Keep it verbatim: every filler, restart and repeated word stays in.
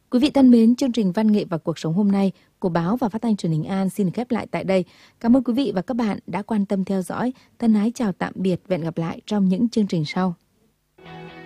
Quý vị thân mến, chương trình Văn nghệ và cuộc sống hôm nay của báo và phát thanh truyền hình An xin được khép lại tại đây. Cảm ơn quý vị và các bạn đã quan tâm theo dõi. Thân ái chào tạm biệt và hẹn gặp lại trong những chương trình sau.